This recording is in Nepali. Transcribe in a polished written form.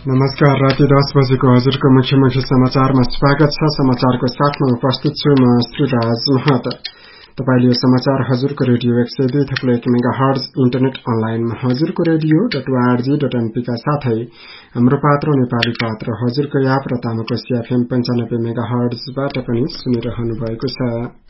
नमस्कार। राति 10 बजेको हजुरको मुख्य समाचारमा स्वागत छ। समाचारको साथमा उपस्थित छु म श्रीराज महत। तपाईले यो समाचार हजुरको रेडियो 102.1 मेगाहर्ज इन्टरनेट अनलाइनमा हजुरको रेडियो.org.np का साथै हाम्रो पात्र नेपाली पात्र हजुरको याप र तामाकोशी FM 95 मेगाहर्जबाट पनि सुनिरहनु भएको छ।